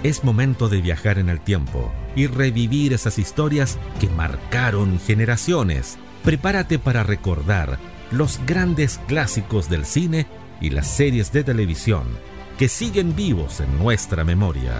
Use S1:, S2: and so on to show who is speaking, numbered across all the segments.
S1: Es momento de viajar en el tiempo y revivir esas historias que marcaron generaciones. Prepárate para recordar los grandes clásicos del cine y las series de televisión que siguen vivos en nuestra memoria.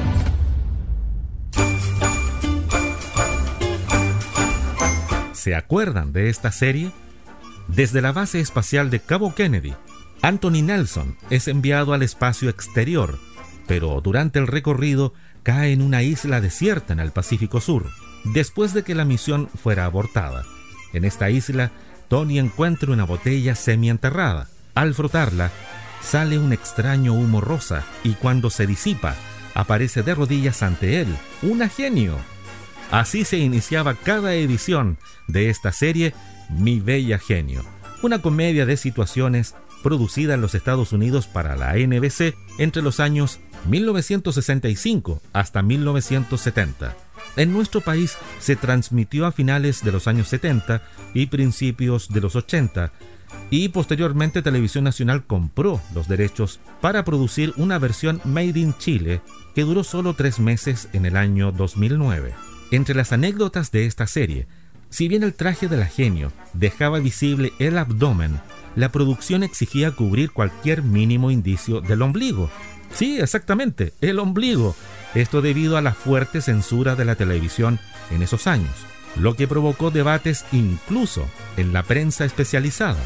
S1: ¿Se acuerdan de esta serie? Desde la base espacial de Cabo Kennedy, Anthony Nelson es enviado al espacio exterior, pero durante el recorrido cae en una isla desierta en el Pacífico Sur, después de que la misión fuera abortada. En esta isla, Tony encuentra una botella semienterrada. Al frotarla, sale un extraño humo rosa y cuando se disipa, aparece de rodillas ante él, una genio. Así se iniciaba cada edición de esta serie, Mi Bella Genio, una comedia de situaciones producida en los Estados Unidos para la NBC entre los años 1965 hasta 1970. En nuestro país se transmitió a finales de los años 70 y principios de los 80, y posteriormente Televisión Nacional compró los derechos para producir una versión Made in Chile que duró solo 3 meses en el año 2009. Entre las anécdotas de esta serie, si bien el traje de la genio dejaba visible el abdomen, la producción exigía cubrir cualquier mínimo indicio del ombligo. Sí, exactamente, el ombligo. Esto debido a la fuerte censura de la televisión en esos años, lo que provocó debates incluso en la prensa especializada.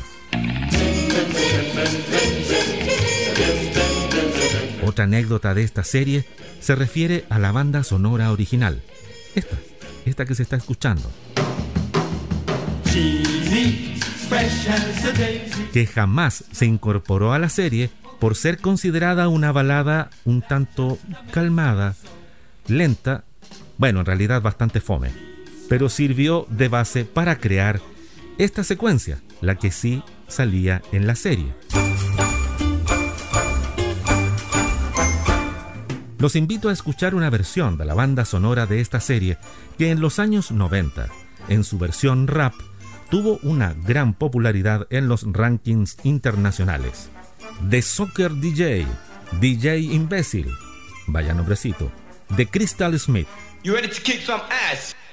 S1: Otra anécdota de esta serie se refiere a la banda sonora original. Esta que se está escuchando, que jamás se incorporó a la serie por ser considerada una balada un tanto calmada, lenta, bueno, en realidad bastante fome, pero sirvió de base para crear esta secuencia, la que sí salía en la serie. Los invito a escuchar una versión de la banda sonora de esta serie que en los años 90, en su versión rap, tuvo una gran popularidad en los rankings internacionales. The Soccer DJ, DJ Imbécil, vaya nombrecito, de Crystal Smith.
S2: You ready to kick some ass?